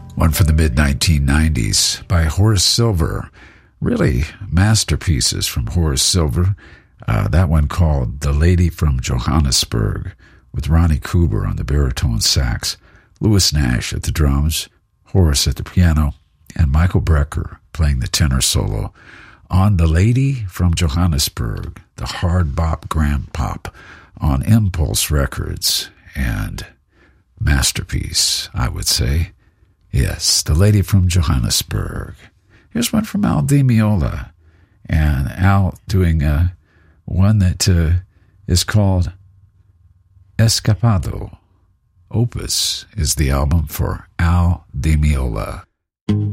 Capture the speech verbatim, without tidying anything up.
One from the mid nineteen nineties by Horace Silver. Really masterpieces from Horace Silver. Uh, that one called The Lady from Johannesburg, with Ronnie Cooper on the baritone sax, Louis Nash at the drums, Horace at the piano, and Michael Brecker playing the tenor solo on The Lady from Johannesburg, the hard bop grand pop on Impulse Records, and masterpiece, I would say. Yes, The Lady from Johannesburg. Here's one from Al Di Meola, and Al doing a one that uh, is called Escapado. Opus is the album for Al Di Meola.